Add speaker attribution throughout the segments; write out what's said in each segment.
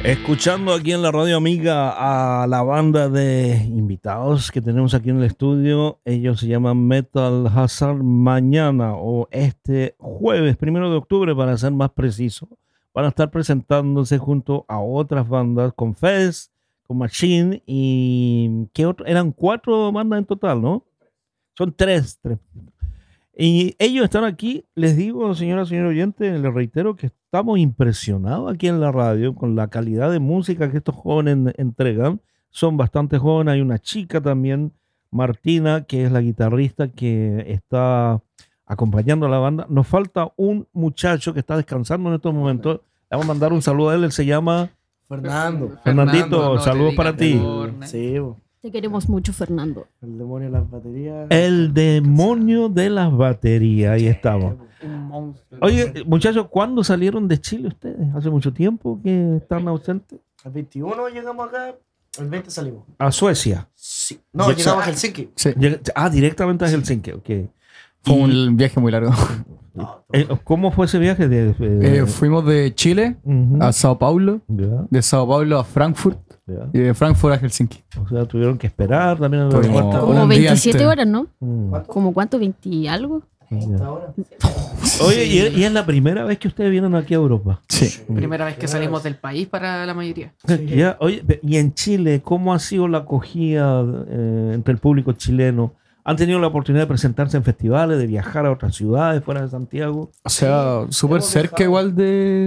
Speaker 1: Escuchando aquí en la radio amiga a la banda de invitados que tenemos aquí en el estudio. Ellos se llaman Metal Hazard. Mañana o este jueves, 1 de octubre, para ser más preciso, van a estar presentándose junto a otras bandas, con Fez, con Machine y ¿qué otro? Eran 4 bandas en total, ¿no? Son tres. Y ellos están aquí, les digo, señora oyente, les reitero que estamos impresionados aquí en la radio con la calidad de música que estos jóvenes entregan. Son bastante jóvenes, hay una chica también, Martina, que es la guitarrista que está acompañando a la banda. Nos falta un muchacho que está descansando en estos momentos. Le vamos a mandar un saludo a él, él se llama
Speaker 2: Fernando.
Speaker 1: Fernandito,
Speaker 2: no,
Speaker 1: saludos para ti.
Speaker 2: Sí,
Speaker 3: Te queremos mucho, Fernando.
Speaker 2: el demonio de las baterías.
Speaker 1: El demonio de las baterías, ahí estamos.
Speaker 2: Un monstruo.
Speaker 1: Oye, muchachos, ¿cuándo salieron de Chile ustedes? ¿Hace mucho tiempo que están ausentes?
Speaker 2: El 21 llegamos acá, el 20 salimos.
Speaker 1: A Suecia.
Speaker 2: Sí. No,
Speaker 1: Ya-
Speaker 2: llegamos a Helsinki.
Speaker 4: Sí,
Speaker 1: Directamente a Helsinki, ok.
Speaker 4: fue
Speaker 1: Y,
Speaker 4: un viaje muy largo.
Speaker 1: ¿cómo fue ese viaje?
Speaker 4: Fuimos de Chile
Speaker 1: Ujú.
Speaker 4: a Sao Paulo,
Speaker 1: Ya,
Speaker 4: de Sao Paulo a Frankfurt
Speaker 1: ya.
Speaker 4: y de Frankfurt a Helsinki.
Speaker 1: O sea, tuvieron que esperar también en el
Speaker 4: Tuvimos-
Speaker 1: aeropuerto.
Speaker 4: Hola,
Speaker 3: Como
Speaker 4: un día
Speaker 3: 27
Speaker 4: antes.
Speaker 3: horas, ¿no?
Speaker 1: Mm.
Speaker 3: ¿Como cuánto? ¿20 y algo?
Speaker 1: Ya.
Speaker 2: Ahora.
Speaker 1: Oye, y es la primera vez que ustedes vienen aquí a Europa.
Speaker 4: Sí.
Speaker 5: Primera vez que salimos del país para la mayoría.
Speaker 1: Ya, oye, y en Chile, ¿cómo ha sido la acogida entre el público chileno? ¿Han tenido la oportunidad de presentarse en festivales, de viajar a otras ciudades fuera de Santiago?
Speaker 4: O sea, súper
Speaker 2: hemos
Speaker 4: cerca
Speaker 2: viajado.
Speaker 4: igual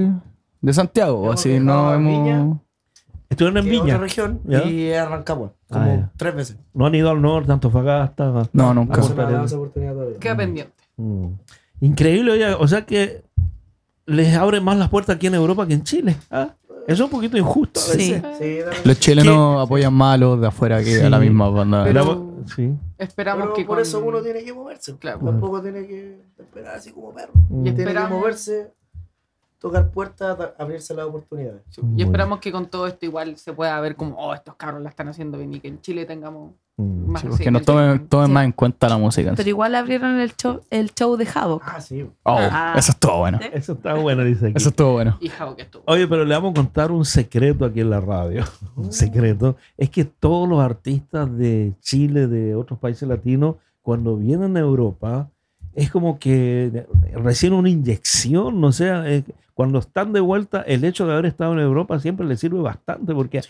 Speaker 4: de Santiago.
Speaker 2: Hemos
Speaker 4: Así
Speaker 2: viajado
Speaker 4: no
Speaker 2: a Viña.
Speaker 4: hemos...
Speaker 1: Estuvieron en
Speaker 2: Que es
Speaker 1: Viña.
Speaker 2: otra región
Speaker 1: ¿Ya?
Speaker 2: y a Rancagua.
Speaker 1: Ah,
Speaker 2: Como
Speaker 1: ya.
Speaker 2: 3 veces.
Speaker 1: No han ido al norte, Antofagasta.
Speaker 4: No,
Speaker 2: No
Speaker 4: nunca.
Speaker 2: se me ha dado esa oportunidad todavía.
Speaker 5: Queda pendiente.
Speaker 1: Mm. Increíble, oye, o sea que les abre más las puertas aquí en Europa que en Chile. ¿Ah? Eso es un poquito injusto a veces.
Speaker 2: Sí, dale.
Speaker 4: Los chilenos apoyan más a los de afuera que a la
Speaker 1: Sí.
Speaker 4: misma banda.
Speaker 5: Pero-
Speaker 1: Sí.
Speaker 5: Esperamos
Speaker 2: Pero
Speaker 5: que
Speaker 2: por
Speaker 5: con-
Speaker 2: eso uno tiene que moverse.
Speaker 5: Claro.
Speaker 2: Tampoco tiene que esperar así como perro.
Speaker 1: Mm.
Speaker 5: Y
Speaker 2: Tiene que
Speaker 5: esperamos-
Speaker 2: moverse, tocar puertas, abrirse las oportunidades.
Speaker 5: Y esperamos que con todo esto igual se pueda ver como, oh, estos cabros la están haciendo bien y que en Chile tengamos
Speaker 1: Mm.
Speaker 5: más.
Speaker 4: Sí, porque
Speaker 5: así,
Speaker 4: nos tomen
Speaker 6: Sí.
Speaker 4: más en cuenta la música.
Speaker 6: Pero igual abrieron el show de Havoc.
Speaker 2: Ah, sí.
Speaker 4: Oh,
Speaker 6: Ah.
Speaker 4: eso estuvo bueno.
Speaker 1: Eso está bueno, dice aquí.
Speaker 4: Eso estuvo bueno.
Speaker 5: Y Jao que estuvo.
Speaker 1: Oye, pero le vamos a contar un secreto aquí en la radio. Un secreto. Es que todos los artistas de Chile, de otros países latinos, cuando vienen a Europa, es como que reciben una inyección, no sé, cuando están de vuelta, el hecho de haber estado en Europa siempre les sirve bastante porque,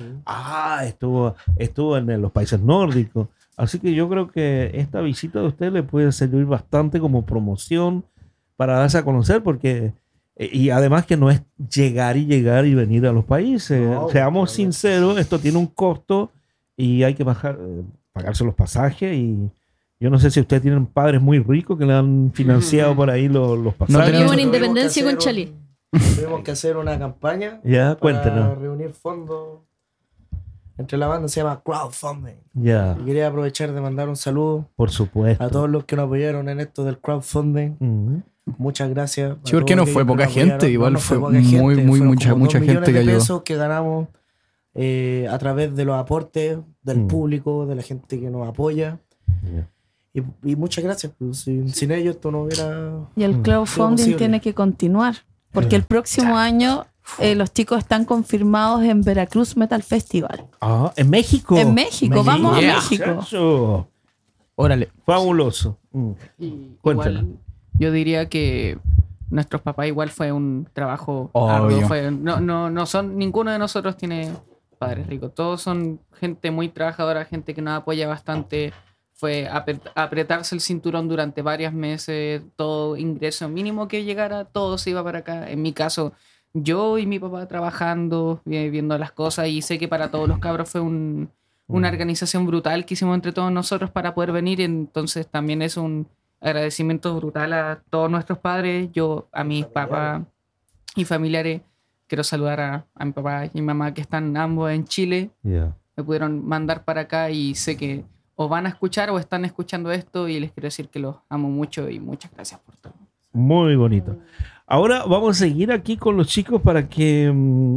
Speaker 1: estuvo en los países nórdicos. Así que yo creo que esta visita de usted le puede servir bastante como promoción para darse a conocer porque... Y además que no es llegar y venir a los países.
Speaker 2: No,
Speaker 1: Seamos
Speaker 2: no.
Speaker 1: sinceros, esto tiene un costo y hay que pagarse los pasajes. Y yo no sé si ustedes tienen padres muy ricos que le han financiado por ahí los pasajes.
Speaker 4: tenemos-
Speaker 3: Vivimos en
Speaker 2: Tuvimos
Speaker 3: Independencia
Speaker 2: que
Speaker 3: con
Speaker 2: hacer
Speaker 3: Chali.
Speaker 2: Tuvimos que hacer una campaña
Speaker 1: Ya,
Speaker 2: para
Speaker 1: cuéntenos.
Speaker 2: reunir fondos entre la banda, se llama crowdfunding.
Speaker 1: Ya,
Speaker 2: Y quería aprovechar de mandar un saludo
Speaker 1: por supuesto.
Speaker 2: a todos los que nos apoyaron en esto del crowdfunding.
Speaker 1: Ujú.
Speaker 2: Muchas gracias.
Speaker 4: Sí, porque no fue poca gente, igual fue
Speaker 2: poca
Speaker 4: muy,
Speaker 2: gente,
Speaker 4: muy,
Speaker 2: fueron
Speaker 4: mucha-
Speaker 2: como
Speaker 4: mucha
Speaker 2: 2 millones
Speaker 4: gente que
Speaker 2: de
Speaker 4: ayudó.
Speaker 2: pesos que ganamos a través de los aportes del
Speaker 1: Mm.
Speaker 2: público, de la gente que nos apoya.
Speaker 1: Ya.
Speaker 2: Y muchas gracias. Pues, sin ellos esto no hubiera...
Speaker 6: Y el crowdfunding
Speaker 2: posible.
Speaker 6: tiene que continuar. Porque el próximo año los chicos están confirmados en Veracruz Metal Festival.
Speaker 1: Ah, en México.
Speaker 6: En México, vamos a
Speaker 4: Yeah.
Speaker 6: México.
Speaker 1: Muchacho.
Speaker 4: Órale.
Speaker 1: Fabuloso. Mm.
Speaker 5: Y
Speaker 1: Cuéntala.
Speaker 5: igual, yo diría que nuestros papás igual fue un trabajo
Speaker 4: Obvio.
Speaker 5: arduo. No son, ninguno de nosotros tiene padres ricos. Todos son gente muy trabajadora, gente que nos apoya bastante. Fue apretarse el cinturón durante varios meses, todo ingreso mínimo que llegara, todo se iba para acá. En mi caso, yo y mi papá trabajando, viendo las cosas, y sé que para todos los cabros fue una organización brutal que hicimos entre todos nosotros para poder venir. Entonces también es un agradecimiento brutal a todos nuestros padres, yo a mis papás y familiares. Quiero saludar a mi papá y mi mamá que están ambos en Chile.
Speaker 1: Ya.
Speaker 5: Me pudieron mandar para acá y sé que o van a escuchar o están escuchando esto y les quiero decir que los amo mucho y muchas gracias por todo.
Speaker 1: Muy bonito. Ahora vamos a seguir aquí con los chicos para que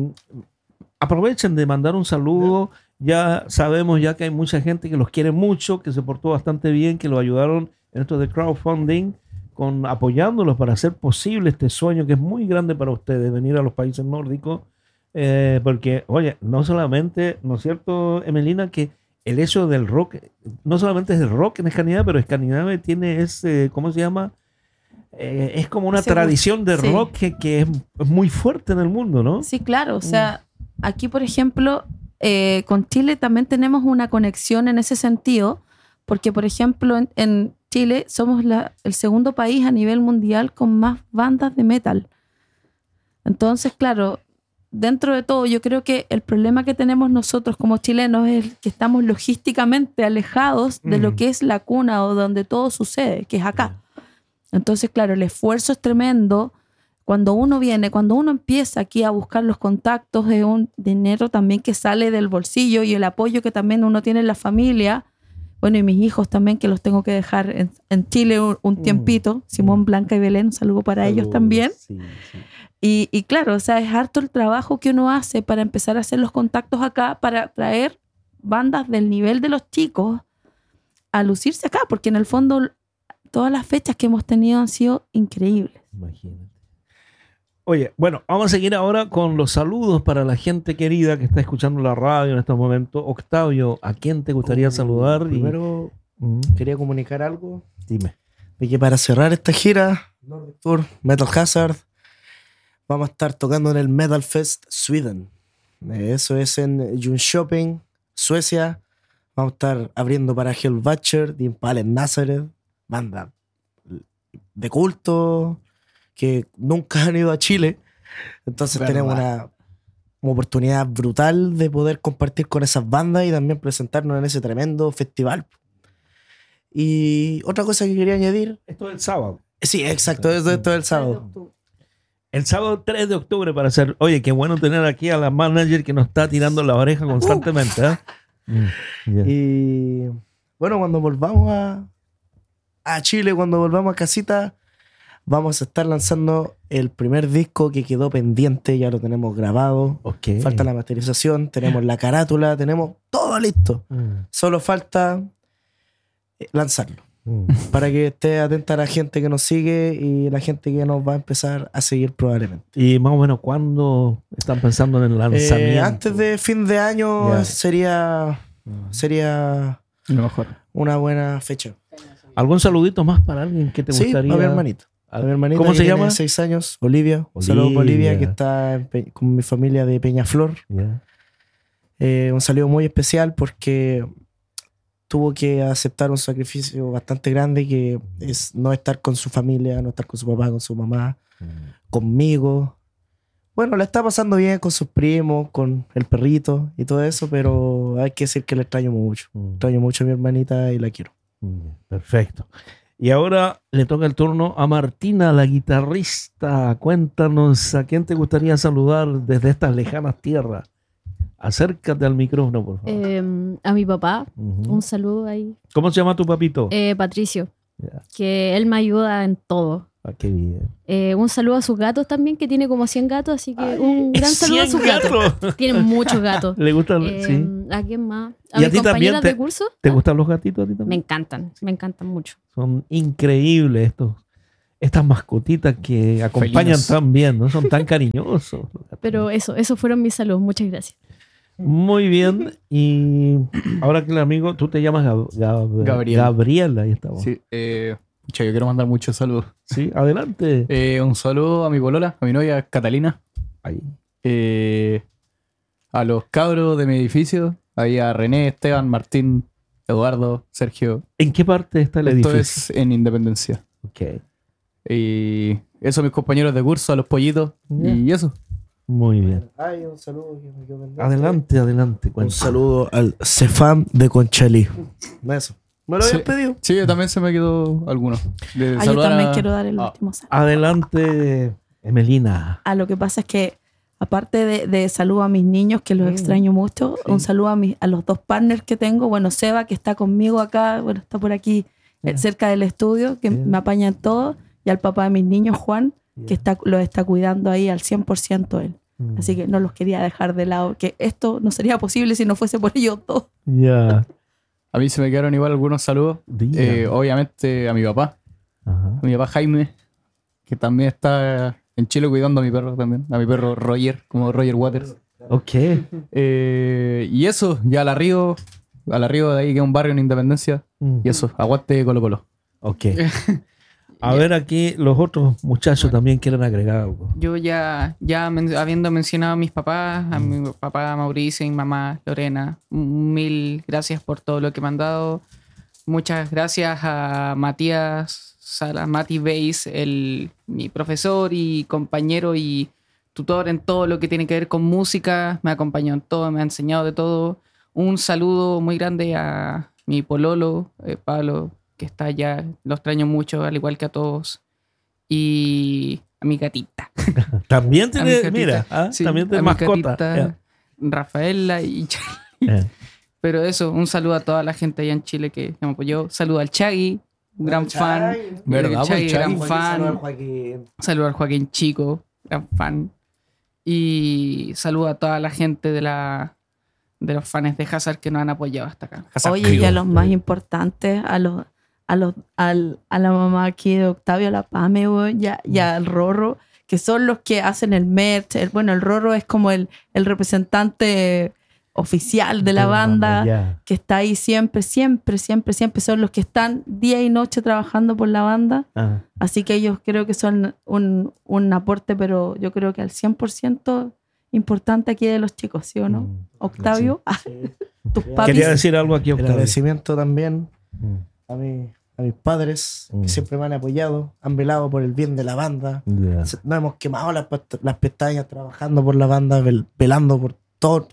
Speaker 1: aprovechen de mandar un saludo. Ya sabemos ya que hay mucha gente que los quiere mucho, que se portó bastante bien, que los ayudaron en esto de crowdfunding, apoyándolos para hacer posible este sueño que es muy grande para ustedes, venir a los países nórdicos. Porque, oye, no solamente, ¿no es cierto, Emelina, que el hecho del rock, no solamente es el rock en Escandinavia, pero Escandinavia tiene ese, ¿cómo se llama? Es como una
Speaker 6: Ese
Speaker 1: tradición de
Speaker 6: sí.
Speaker 1: rock que es muy fuerte en el mundo, ¿no?
Speaker 6: Sí, claro. O sea, aquí, por ejemplo, con Chile también tenemos una conexión en ese sentido, porque, por ejemplo, en Chile somos el segundo país a nivel mundial con más bandas de metal. Entonces, claro, dentro de todo, yo creo que el problema que tenemos nosotros como chilenos es que estamos logísticamente alejados de lo que es la cuna o donde todo sucede, que es acá. Entonces, claro, el esfuerzo es tremendo. Cuando uno empieza aquí a buscar los contactos, de un dinero también que sale del bolsillo y el apoyo que también uno tiene en la familia. Bueno, y mis hijos también, que los tengo que dejar en Chile un tiempito. Simón, Blanca y Belén, un saludo para ellos también.
Speaker 1: Sí, sí.
Speaker 6: Y claro, o sea, es harto el trabajo que uno hace para empezar a hacer los contactos acá, para traer bandas del nivel de los chicos a lucirse acá, porque en el fondo todas las fechas que hemos tenido han sido increíbles.
Speaker 1: Imagínate. Oye, bueno, vamos a seguir ahora con los saludos para la gente querida que está escuchando la radio en estos momentos. Octavio, ¿a quién te gustaría saludar?
Speaker 2: Primero,
Speaker 1: Mm,
Speaker 2: quería comunicar algo.
Speaker 1: dime.
Speaker 2: De que para cerrar esta gira, Nordic Tour, Metal Hazard, vamos a estar tocando en el Metal Fest Sweden. Eso es en Jönköping, Suecia. Vamos a estar abriendo para Hellbutcher, The Impaled Nazareth, banda de culto que nunca han ido a Chile. Entonces
Speaker 4: Verdad.
Speaker 2: tenemos una oportunidad brutal de poder compartir con esas bandas y también presentarnos en ese tremendo festival. Y otra cosa que quería añadir.
Speaker 1: Esto es el sábado.
Speaker 2: Sí, exacto, esto es el sábado.
Speaker 1: El sábado 3 de octubre para hacer. Oye, qué bueno tener aquí a la manager que nos está tirando la oreja constantemente. ¿Eh? Ya.
Speaker 2: Y bueno, cuando volvamos a Chile, cuando volvamos a casita, vamos a estar lanzando el primer disco que quedó pendiente, ya lo tenemos grabado.
Speaker 1: Ok.
Speaker 2: Falta la masterización, tenemos la carátula, tenemos todo listo.
Speaker 1: Mm,
Speaker 2: Solo falta lanzarlo.
Speaker 1: mm.
Speaker 2: Para que esté atenta a la gente que nos sigue y la gente que nos va a empezar a seguir probablemente.
Speaker 1: Y más o menos, ¿cuándo están pensando en el lanzamiento?
Speaker 2: Antes de fin de año
Speaker 1: Ya.
Speaker 2: sería
Speaker 4: Lo mejor.
Speaker 2: una buena fecha.
Speaker 1: ¿Algún saludito más para alguien que te
Speaker 2: Sí,
Speaker 1: gustaría?
Speaker 2: a mi hermanita. A mi hermanita
Speaker 1: ¿Cómo
Speaker 2: que
Speaker 1: se
Speaker 2: tiene
Speaker 1: llama?
Speaker 2: 6 años, Olivia. Un saludo para Olivia,
Speaker 1: Olivia.
Speaker 2: que está con mi familia de Peñaflor.
Speaker 1: Ya.
Speaker 2: Un saludo muy especial porque tuvo que aceptar un sacrificio bastante grande, que es no estar con su familia, no estar con su papá, con su mamá, conmigo. Bueno, la está pasando bien con sus primos, con el perrito y todo eso, pero hay que decir que le extraño mucho. Extraño mucho a mi hermanita y la quiero.
Speaker 1: Perfecto. Y ahora le toca el turno a Martina, la guitarrista. Cuéntanos, ¿a quién te gustaría saludar desde estas lejanas tierras? Acércate al micrófono, por favor.
Speaker 3: A mi papá,
Speaker 1: Ujú.
Speaker 3: un saludo ahí.
Speaker 1: ¿Cómo se llama tu papito?
Speaker 3: Patricio,
Speaker 1: Ya.
Speaker 3: que él me ayuda en todo.
Speaker 1: Ah, qué bien.
Speaker 3: Un saludo a sus gatos también, que tiene como 100 gatos, así que un gran saludo a sus
Speaker 1: 100
Speaker 3: gatos.
Speaker 1: gatos.
Speaker 3: Tienen muchos gatos.
Speaker 1: ¿Le gustan? Sí.
Speaker 3: ¿A quién más?
Speaker 1: ¿Y
Speaker 3: A
Speaker 1: a
Speaker 3: mis
Speaker 1: ti también
Speaker 3: compañeras de curso.
Speaker 1: ¿Te gustan los gatitos a ti
Speaker 3: Me
Speaker 1: también?
Speaker 3: encantan mucho.
Speaker 1: Son increíbles estas mascotitas que acompañan
Speaker 4: Felinos.
Speaker 1: tan bien, ¿no? Son tan cariñosos. los gatos.
Speaker 3: Pero esos fueron mis saludos. Muchas gracias.
Speaker 1: Muy bien. Y ahora que el amigo, tú te llamas
Speaker 4: Gabriel.
Speaker 1: Gabriela, ahí estamos.
Speaker 4: Sí, yo quiero mandar muchos saludos.
Speaker 1: Sí, adelante.
Speaker 4: Un saludo a mi polola, a mi novia Catalina,
Speaker 1: Ahí.
Speaker 4: a los cabros de mi edificio, ahí a René, Esteban, Martín, Eduardo, Sergio.
Speaker 1: ¿En qué parte está el
Speaker 4: Esto
Speaker 1: edificio?
Speaker 4: es en Independencia.
Speaker 1: Ok.
Speaker 4: Y eso, mis compañeros de curso, a los pollitos.
Speaker 1: Ya.
Speaker 4: Y eso.
Speaker 1: Muy bien.
Speaker 2: Ay, un saludo. que me quedó pendiente.
Speaker 1: Adelante.
Speaker 2: Un
Speaker 1: cuéntame.
Speaker 2: saludo al Cefam de Conchalí. Eso. ¿Me lo habían
Speaker 4: Sí.
Speaker 2: pedido?
Speaker 4: Sí, también se me quedó alguno. De
Speaker 6: Yo
Speaker 4: saludar
Speaker 6: también
Speaker 4: a-
Speaker 6: quiero dar el
Speaker 4: Ah.
Speaker 6: último saludo.
Speaker 1: Adelante, Emelina.
Speaker 6: Lo que pasa es que, aparte de saludo a mis niños, que los extraño mucho, un saludo a los dos partners que tengo. Bueno, Seba, que está conmigo acá, bueno, está por aquí cerca del estudio, que me apaña en todo. Y al papá de mis niños, Juan, que los está cuidando ahí al 100% él. Así que no los quería dejar de lado, que esto no sería posible si no fuese por ellos dos.
Speaker 1: Ya.
Speaker 4: A mí se me quedaron igual algunos saludos.
Speaker 1: Dígame.
Speaker 4: Obviamente a mi papá
Speaker 1: Ajá.
Speaker 4: Jaime, que también está en Chile cuidando a mi perro también, a mi perro Roger, como Roger Waters.
Speaker 1: Ok.
Speaker 4: Y eso, ya a la Río de ahí, que es un barrio en Independencia. Y eso, aguante Colo Colo.
Speaker 1: Ok. A ver, aquí los otros muchachos también quieren agregar algo.
Speaker 5: Yo habiendo mencionado a mis papás, a mi papá Mauricio y mi mamá Lorena, mil gracias por todo lo que me han dado. Muchas gracias a Matías Sala, Mati Beis, mi profesor y compañero y tutor en todo lo que tiene que ver con música. Me ha acompañado en todo, me ha enseñado de todo. Un saludo muy grande a mi pololo, Pablo, que está allá. Lo extraño mucho, al igual que a todos. Y a mi gatita.
Speaker 1: También
Speaker 5: A mi
Speaker 1: tiene,
Speaker 5: gatita.
Speaker 1: mira,
Speaker 5: Sí,
Speaker 1: también
Speaker 5: a
Speaker 1: tiene
Speaker 5: mi
Speaker 1: mascota.
Speaker 5: gatita, Rafaela y Charlie. Pero eso, un saludo a toda la gente allá en Chile que me apoyó. Saludo al Chagui, un gran fan.
Speaker 4: ¿Verdad,
Speaker 5: Chagui,
Speaker 4: pues, Chagui?
Speaker 5: gran fan. Saludo al Joaquín Chico, gran fan. Y saludo a toda la gente de los fans de Hazard que nos han apoyado hasta acá.
Speaker 6: Oye, y a los más importantes, a la mamá aquí de Octavio, a la Pame, güey, y al Rorro, que son los que hacen el merch. El Rorro es como el representante oficial de la banda,
Speaker 1: ya.
Speaker 6: que está ahí siempre, son los que están día y noche trabajando por la banda.
Speaker 1: Ah.
Speaker 6: Así que ellos creo que son un aporte, pero yo creo que al 100% importante aquí de los chicos, ¿sí o no? Octavio, tus papis.
Speaker 1: Quería decir algo aquí,
Speaker 2: El
Speaker 1: Octavio.
Speaker 2: agradecimiento también
Speaker 1: Mm.
Speaker 2: a mis padres,
Speaker 1: Mm.
Speaker 2: que siempre me han apoyado, han velado por el bien de la banda.
Speaker 1: Ya.
Speaker 2: Nos hemos quemado las pestañas trabajando por la banda, velando por todo.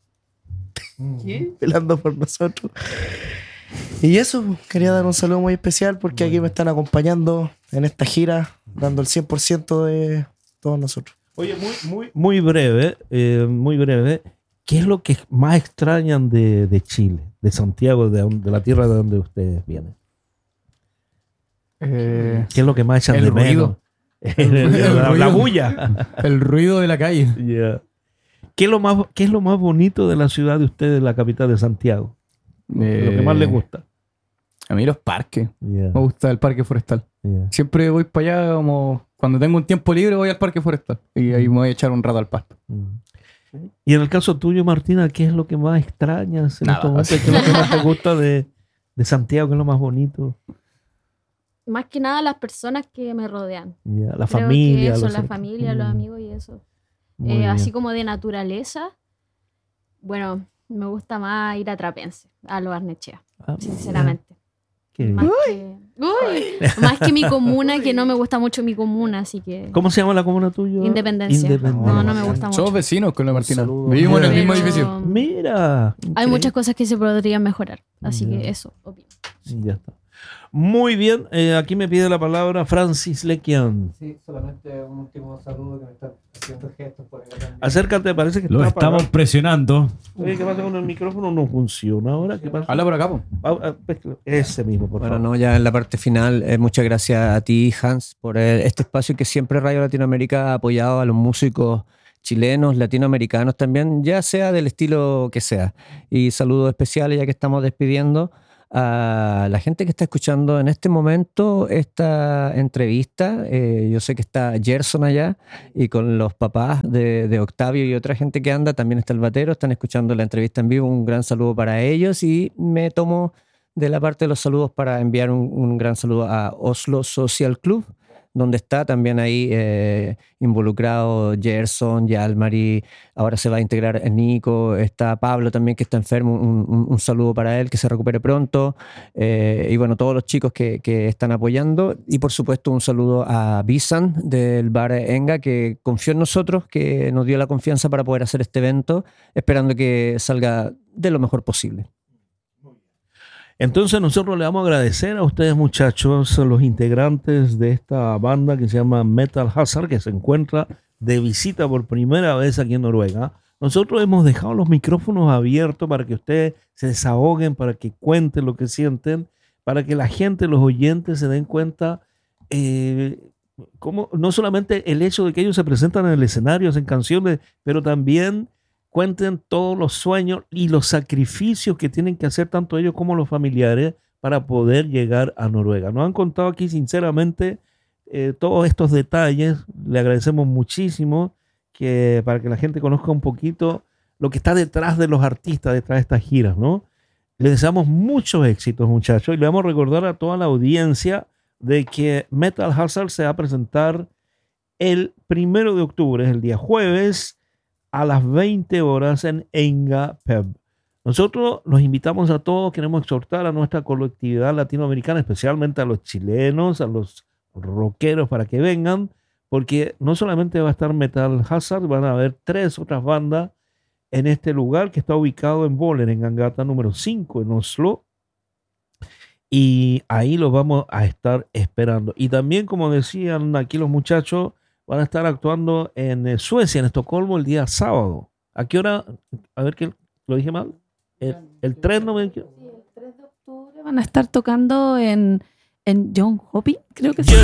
Speaker 2: Velando por nosotros. Y eso, quería dar un saludo muy especial porque aquí me están acompañando en esta gira, dando el 100% de todos nosotros.
Speaker 1: Oye, muy breve, muy breve. ¿Qué es lo que más extrañan de Chile, de Santiago, de la tierra de donde ustedes vienen? ¿Qué es lo que más echan
Speaker 4: el
Speaker 1: de
Speaker 4: ruido.
Speaker 1: menos? La
Speaker 4: ruido.
Speaker 1: bulla.
Speaker 4: El ruido de la calle.
Speaker 1: Yeah. ¿Qué es lo más bonito de la ciudad de ustedes, la capital de Santiago? Lo que más les gusta.
Speaker 4: A mí los parques.
Speaker 1: Yeah,
Speaker 4: Me gusta el parque forestal.
Speaker 1: yeah.
Speaker 4: Siempre voy para allá como... Cuando tengo un tiempo libre voy al parque forestal. Y ahí me voy a echar un rato al pasto.
Speaker 1: Y en el caso tuyo, Martina, ¿qué es lo que más extrañas en
Speaker 4: Nada,
Speaker 1: estos momentos? ¿Qué es lo que más te gusta de Santiago? ¿Qué es lo más bonito?
Speaker 3: Más que nada las personas que me rodean.
Speaker 1: Yeah, la
Speaker 3: Creo
Speaker 1: familia.
Speaker 3: que eso,
Speaker 1: los
Speaker 3: la
Speaker 1: cercanos.
Speaker 3: familia, los amigos y eso.
Speaker 1: Muy bien.
Speaker 3: Así como de naturaleza, bueno, me gusta más ir a Trapense, a los Barnechea,
Speaker 1: Ah,
Speaker 3: sinceramente.
Speaker 1: qué bien.
Speaker 3: Más que mi comuna, que no me gusta mucho mi comuna, así que...
Speaker 1: ¿Cómo se llama la comuna tuya?
Speaker 3: Independencia. No me gusta mucho.
Speaker 4: Somos vecinos con la Martina.
Speaker 2: saludo.
Speaker 4: Vivimos en el mismo
Speaker 3: Pero
Speaker 4: edificio.
Speaker 1: Mira.
Speaker 3: Hay
Speaker 1: increíble.
Speaker 3: muchas cosas que se podrían mejorar, así
Speaker 1: Ya.
Speaker 3: que eso, opino.
Speaker 1: Ya está. Muy bien. Aquí me pide la palabra Francis Lequian.
Speaker 7: Sí, solamente un último saludo que me están haciendo gestos por acá también.
Speaker 1: Acércate, parece que
Speaker 8: Lo
Speaker 1: está
Speaker 8: estamos
Speaker 1: apagado.
Speaker 8: presionando.
Speaker 1: Oye, ¿qué pasa con el micrófono? No funciona ahora. ¿Qué pasa?
Speaker 4: Habla por acá, po.
Speaker 1: Ese mismo, por
Speaker 7: Bueno,
Speaker 1: favor.
Speaker 7: no, ya en la parte final, muchas gracias a ti, Hans, por este espacio que siempre Radio Latinoamérica ha apoyado a los músicos chilenos, latinoamericanos también, ya sea del estilo que sea. Y saludos especiales, ya que estamos despidiendo, a la gente que está escuchando en este momento esta entrevista. Yo sé que está Gerson allá y con los papás de Octavio y otra gente que anda, también está el batero, están escuchando la entrevista en vivo. Un gran saludo para ellos y me tomo de la parte de los saludos para enviar un gran saludo a Oslo Social Club, donde está también ahí involucrado Gerson, Yalmari, ahora se va a integrar Nico, está Pablo también que está enfermo, un saludo para él, que se recupere pronto, y bueno, todos los chicos que están apoyando, y por supuesto un saludo a Bisan del bar Enga, que confió en nosotros, que nos dio la confianza para poder hacer este evento, esperando que salga de lo mejor posible.
Speaker 1: Entonces nosotros le vamos a agradecer a ustedes, muchachos, a los integrantes de esta banda que se llama Metal Hazard, que se encuentra de visita por primera vez aquí en Noruega. Nosotros hemos dejado los micrófonos abiertos para que ustedes se desahoguen, para que cuenten lo que sienten, para que la gente, los oyentes se den cuenta cómo, no solamente el hecho de que ellos se presentan en el escenario, hacen canciones, pero también cuenten todos los sueños y los sacrificios que tienen que hacer tanto ellos como los familiares para poder llegar a Noruega. Nos han contado aquí sinceramente todos estos detalles. Le agradecemos muchísimo para que la gente conozca un poquito lo que está detrás de los artistas, detrás de estas giras, ¿no? Les deseamos muchos éxitos, muchachos, y le vamos a recordar a toda la audiencia de que Metal Hazard se va a presentar el 1 de octubre, es el día jueves, a las 20 horas en Enga Pub. Nosotros los invitamos a todos, queremos exhortar a nuestra colectividad latinoamericana, especialmente a los chilenos, a los rockeros, para que vengan, porque no solamente va a estar Metal Hazard, van a haber 3 otras bandas en este lugar que está ubicado en Boller, en Gangata número 5, en Oslo. Y ahí los vamos a estar esperando. Y también, como decían aquí los muchachos, van a estar actuando en Suecia, en Estocolmo, el día sábado. ¿A qué hora? A ver, que lo dije mal. El 3 no me...
Speaker 6: Sí, el 3 de octubre van a estar tocando en John Hopkins, creo que sí.